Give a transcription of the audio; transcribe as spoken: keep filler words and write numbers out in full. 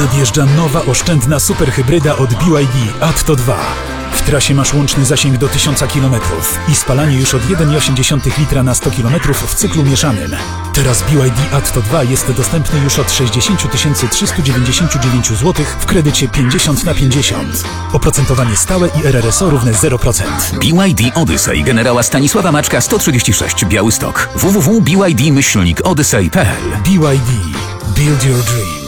Nadjeżdża nowa oszczędna superhybryda od B Y D Atto dwa. W trasie masz łączny zasięg do tysiąc kilometrów i spalanie już od jeden przecinek osiem litra na sto kilometrów w cyklu mieszanym. Teraz B Y D Atto dwa jest dostępny już od sześćdziesiąt tysięcy trzysta dziewięćdziesiąt dziewięć złotych w kredycie pięćdziesiąt na pięćdziesiąt. Oprocentowanie stałe i R R S O równe zero procent. B Y D Odyssey generała Stanisława Maczka sto trzydzieści sześć Białystok. w w w kropka b y d myślnik odyssey kropka p l B Y D. Build your dream.